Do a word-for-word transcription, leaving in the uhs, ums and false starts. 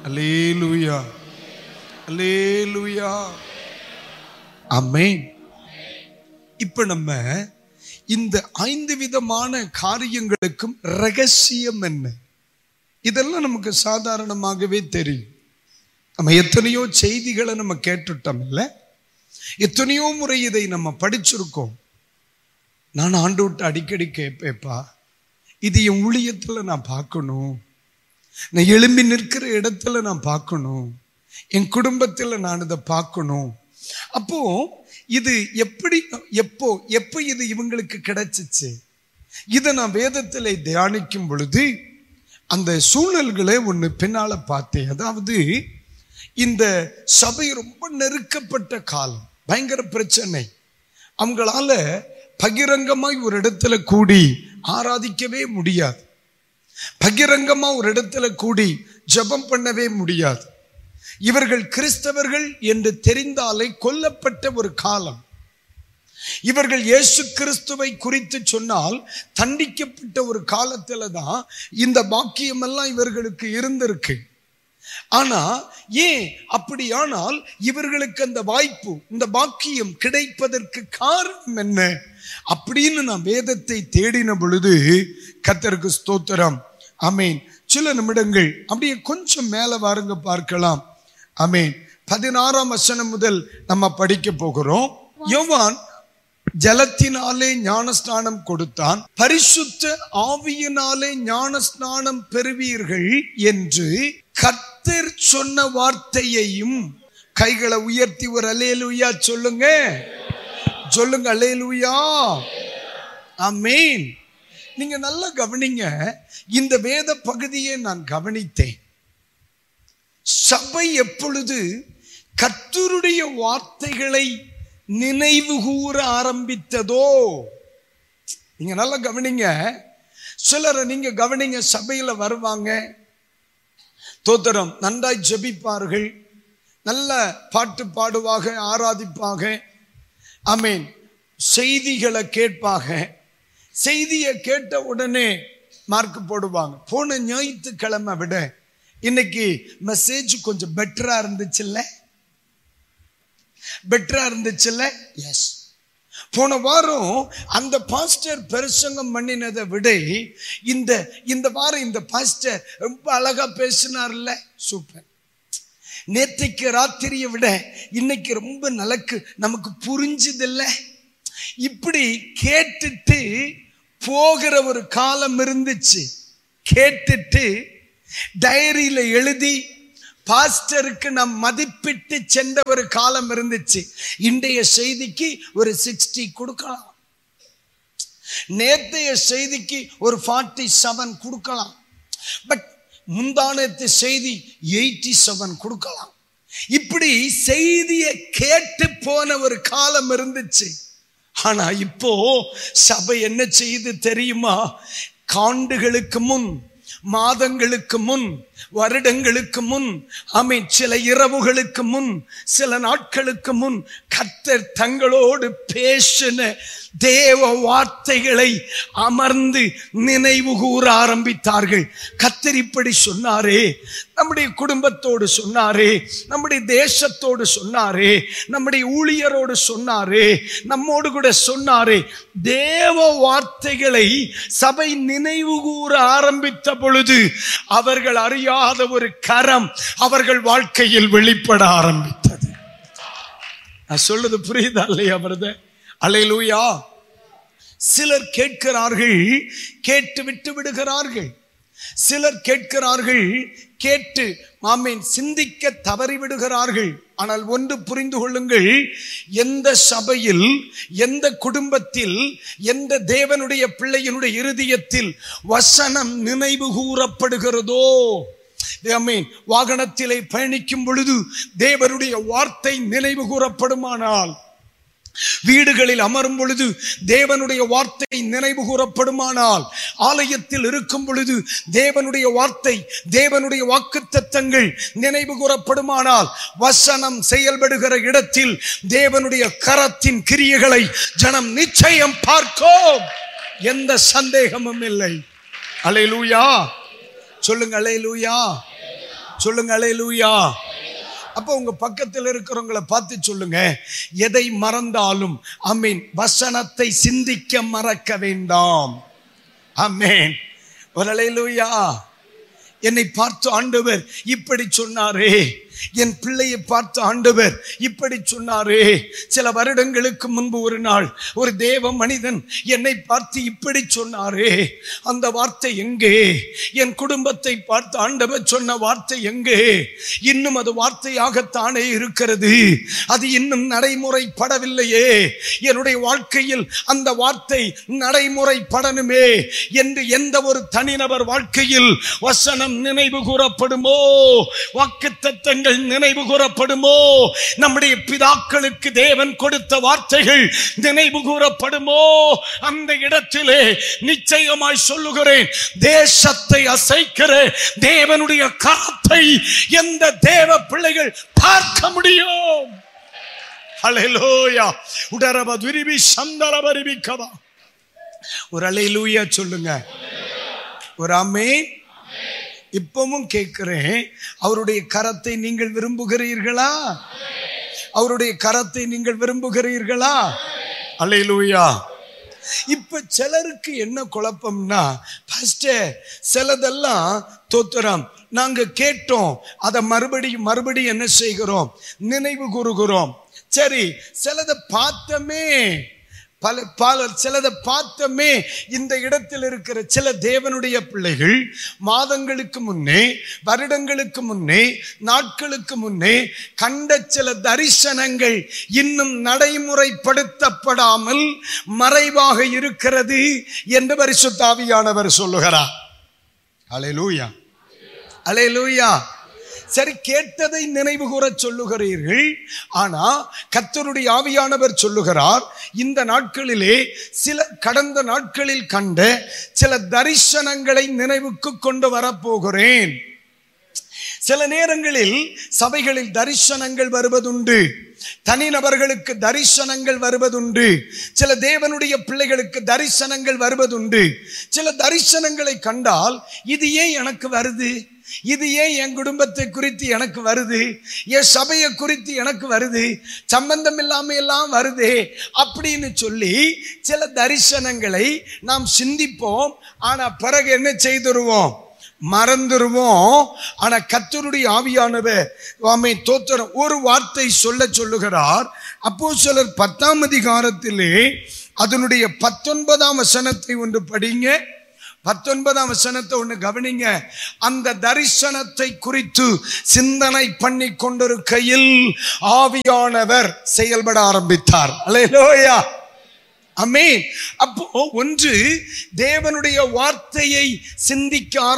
அல்லேலூயா, அல்லேலூயா, ஆமென். இப்ப நம்ம இந்த ஐந்து விதமான காரியங்களுக்கும் ரகசியம் என்ன? இதெல்லாம் நமக்கு சாதாரணமாகவே தெரியும். நம்ம எத்தனையோ செய்திகளை நம்ம கேட்டுட்டோம் இல்ல, எத்தனையோ முறை இதை நம்ம படிச்சிருக்கோம். நான் ஆண்டவர்ட்ட அடிக்கடி கேட்பேப்பா, இது என் ஊழியத்துல நான் பார்க்கணும், நான் எழும்பி நிற்கிற இடத்துல நான் பார்க்கணும், என் குடும்பத்துல நான் இதை பார்க்கணும். அப்போ இது எப்படி, எப்போ எப்போ இது இவங்களுக்கு கிடைச்சிச்சு? இதை நான் வேதத்தில் தியானிக்கும் பொழுது அந்த சூழல்களை ஒன்று பின்னால பார்த்தேன். அதாவது இந்த சபை ரொம்ப நெருக்கப்பட்ட காலம், பயங்கர பிரச்சனை. அவங்களால பகிரங்கமாய் ஒரு இடத்துல கூடி ஆராதிக்கவே முடியாது, பகிரங்கமா ஒரு இடத்துல கூடி ஜெபம் பண்ணவே முடியாது. இவர்கள் கிறிஸ்தவர்கள் என்று தெரிந்தாலே கொல்லப்பட்ட ஒரு காலம். இவர்கள் இயேசு கிறிஸ்துவை குறித்து சொன்னால் தண்டிக்கப்பட்ட ஒரு காலத்துல தான் இந்த பாக்கியம் எல்லாம் இவர்களுக்கு இருந்திருக்கு. ஆனா ஏன் அப்படியானால் இவர்களுக்கு அந்த வாய்ப்பு, இந்த பாக்கியம் கிடைப்பதற்கு காரணம் என்ன அப்படின்னு நான் வேதத்தை தேடின பொழுது, கர்த்தருக்கு ஸ்தோத்திரம், ஆமென். சில நிமிடங்கள் அப்படியே கொஞ்சம் மேல வாருங்க பார்க்கலாம். ஆமென். பதினாறாம் வசனம் முதல் நம்ம படிக்க போகிறோம். யோவான் ஜலத்தினாலே ஞானஸ்நானம் கொடுத்தான், பரிசுத்த ஆவியினாலே ஞானஸ்நானம் பெறுவீர்கள் என்று கர்த்தர் சொன்ன வார்த்தையையும். கைகளை உயர்த்தி ஒரு அல்லேலூயா சொல்லுங்க, சொல்லுங்க அல்லேலூயா, ஆமென். நீங்க நல்லா கவனிங்க, இந்த வேத பகுதியை நான் கவனித்தேன். சபை எப்பொழுது கர்த்தருடைய வார்த்தைகளை நினைவு கூற ஆரம்பித்ததோ, நீங்க நல்லா கவனிங்க. சிலரை நீங்க கவனிங்க, சபையில வருவாங்க, தோத்திரம் நன்றாய் ஜெபிப்பார்கள், நல்ல பாட்டு பாடுவாக, ஆராதிப்பாக, ஆமென், செய்திகளை கேட்பாங்க. செய்தியை கேட்ட உடனே மார்க் போடுவாங்க. போன ஞாயிற்றுக்கிழமை விட இன்னைக்கு மெசேஜ் கொஞ்சம் பெட்டரா இருந்துச்சுல்ல, பெட்டரா இருந்துச்சுல்ல. எஸ், போன வாரம் அந்த பாஸ்டர் பிரசங்கம் பண்ணினதை விட இந்த இந்த வாரம் இந்த பாஸ்டர் ரொம்ப அழகா பேசினார்ல, சூப்பர். நேற்றைக்கு ராத்திரியை விட இன்னைக்கு ரொம்ப நலக்கு நமக்கு புரிஞ்சுதில்ல. இப்படி கேட்டுட்டு போகிற ஒரு காலம் இருந்துச்சு. கேட்டுட்டு டைரியில எழுதி பாஸ்டருக்கு நாம் மதிப்பிட்டு சென்ற ஒரு காலம் இருந்துச்சு. இன்றைய செய்திக்கு ஒரு சிக்ஸ்டி கொடுக்கலாம், நேற்றைய செய்திக்கு ஒரு ஃபார்ட்டி செவன் கொடுக்கலாம், பட் முந்தானத்து செய்தி எயிட்டி செவன் கொடுக்கலாம். இப்படி செய்தியை கேட்டு போன ஒரு காலம் இருந்துச்சு. ஆனா இப்போ சபை என்ன செய்து தெரியுமா? காண்டுகளுக்கு முன், மாதங்களுக்கு முன், வருடங்களுக்கு முன், ஆமென், சில இரவுகளுக்கு முன், சில நாட்களுக்கு முன் கர்த்தர் தங்களோடு பேசின தேவ வார்த்தைகளை அமர்ந்து நினைவு கூற ஆரம்பித்தார்கள். கர்த்தர் இப்படி சொன்னாரே, நம்முடைய குடும்பத்தோடு சொன்னாரே, நம்முடைய தேசத்தோடு சொன்னாரே, நம்முடைய ஊழியரோடு சொன்னாரே, நம்மோடு கூட சொன்னாரே. தேவ வார்த்தைகளை சபை நினைவு கூற ஆரம்பித்த பொழுது அவர்கள் அறியாத ஒரு கரம் அவர்கள் வாழ்க்கையில் வெளிப்பட ஆரம்பித்தது. நான் சொல்றது புரியுதா இல்லையா பிரதர்? அல்லேலூயா. சிலர் கேட்கிறார்கள், கேட்டு விட்டு விடுகிறார்கள். சிலர் கேட்கிறார்கள், கேட்டு ஆமென் சிந்திக்க தவறி விடுகிறார்கள். ஆனால் ஒன்று புரிந்து கொள்ளுங்கள், எந்த சபையில், எந்த குடும்பத்தில், எந்த தேவனுடைய பிள்ளையினுடைய இருதயத்தில் வசனம் நினைவு கூறப்படுகிறதோ, ஆமென், வாகனத்திலே பயணிக்கும் பொழுது தேவனுடைய வார்த்தை நினைவு கூறப்படுமானால், வீடுகளில் அமரும் பொழுது தேவனுடைய வார்த்தை நினைவு கூறப்படுமானால், ஆலயத்தில் இருக்கும் பொழுது தேவனுடைய வார்த்தை, தேவனுடைய வாக்குத்தத்தங்கள் நினைவு கூறப்படுமானால், வசனம் செயல்படுகிற இடத்தில் தேவனுடைய கரத்தின் கிரியைகளை ஜனம் நிச்சயம் பார்க்கும், எந்த சந்தேகமும் இல்லை. அல்லேலூயா சொல்லுங்க, அல்லேலூயா. சொல்லுங்க அல்லேலூயா. அப்ப உங்க பக்கத்தில் இருக்கிறவங்களை பார்த்து சொல்லுங்க, எதை மறந்தாலும் ஆமென் வசனத்தை சிந்திக்க மறக்க வேண்டாம். ஆமென். ஒரு அல்லேலூயா. என்னை பார்த்து ஆண்டவர் இப்படி சொன்னாரே, என் பிள்ளையை பார்த்து ஆண்டவர் இப்படி சொன்னாரே. சில வருடங்களுக்கு முன்பு ஒரு நாள் ஒரு தேவ மனிதன் என்னை பார்த்து இப்படி சொன்னாரே, அந்த வார்த்தை எங்கே? என் குடும்பத்தை பார்த்து ஆண்டவர் சொன்ன வார்த்தை எங்கே? இன்னும் அது வார்த்தையாகத்தானே இருக்கிறது, அது இன்னும் நடைமுறைப்படவில்லையே. என்னுடைய வாழ்க்கையில் அந்த வார்த்தை நடைமுறைப்படணுமே என்று எந்த ஒரு தனிநபர் வாழ்க்கையில் வசனம் நினைவு கூறப்படுமோ, வாக்குத்தத்தங்கள் நினைவு கூறப்படுமோ, நம்முடைய பிதாக்களுக்கு தேவன் கொடுத்த வார்த்தைகள் நினைவு கூறப்படுமோ, அந்த இடத்திலே நிச்சயமாய் சொல்லுகிறேன், தேசத்தை அசைக்கிற தேவனுடைய கரத்தை எந்த தேவ பிள்ளைகள் பார்க்க முடியும்? ஹல்லேலூயா. உடரப துரிபி சந்தரபரிபிக்கவா. ஒரு அல்லேலூயா சொல்லுங்க, ஒரு ஆமென். இப்பவும் கேட்கிறேன், அவருடைய கரத்தை நீங்கள் விரும்புகிறீர்களா? அவருடைய கரத்தை நீங்கள் விரும்புகிறீர்களா? அல்லேலூயா. இப்ப சிலருக்கு என்ன குழப்பம்னா, பாஸ்டர் சிலதெல்லாம் தோத்திரம் நாங்க கேட்டோம், அதை மறுபடியும் மறுபடியும் என்ன செய்கிறோம்? நினைவு கூறுகிறோம். சரி, சிலதை பார்த்தமே, பல பல சிலதை பார்த்தமே. இந்த இடத்தில் இருக்கிற சில தேவனுடைய பிள்ளைகள் மாதங்களுக்கு முன்னே, வருடங்களுக்கு முன்னே, நாட்களுக்கு முன்னே கண்ட சில தரிசனங்கள் இன்னும் நடைமுறைப்படுத்தப்படாமல் மறைவாக இருக்கிறது என்று பரிசுத்த ஆவியானவர் சொல்லுகிறார். அல்லேலூயா, அல்லேலூயா. சரி, கேட்டதை நினைவு கூற சொல்லுகிறீர்கள். ஆனா கர்த்தருடைய ஆவியானவர் சொல்லுகிறார், இந்த நாட்களிலே சில கடந்த நாட்களில் கண்ட சில தரிசனங்களை நினைவுக்கு கொண்டு வரப்போகிறேன். சில நேரங்களில் சபைகளில் தரிசனங்கள் வருவதுண்டு, தனிநபர்களுக்கு தரிசனங்கள் வருவதுண்டு, சில தேவனுடைய பிள்ளைகளுக்கு தரிசனங்கள் வருவதுண்டு. சில தரிசனங்களை கண்டால் இது ஏன் எனக்கு வருது, இது ஏன் என் குடும்பத்தை குறித்து எனக்கு வருது, என் சபையை குறித்து எனக்கு வருது, சம்பந்தம் இல்லாம எல்லாம் வருதே அப்படின்னு சொல்லி சில தரிசனங்களை நாம் சிந்திப்போம். ஆனா பிறகு என்ன செய்துருவோம்? மறந்துருவோம். ஆனா கர்த்தருடைய ஆவியானவர் ஆமென் தோத்திரம் ஒரு வார்த்தை சொல்ல சொல்லுகிறார். அப்போஸ்தலர் பத்தாம் அதிகாரத்திலே அதனுடைய பத்தொன்பதாம் வசனத்தை ஒன்று படிங்க. பத்தொன்பதாம் வசனத்தை ஒன்று கவனிங்க. அந்த தரிசனத்தை குறித்து சிந்தனை பண்ணி கொண்டிருக்கையில் ஆவியானவர் செயல்பட ஆரம்பித்தார். அல்லேலூயா, ஆமென். அப்போ ஒன்று தேவனுடைய வார்த்தையை சிந்திக்க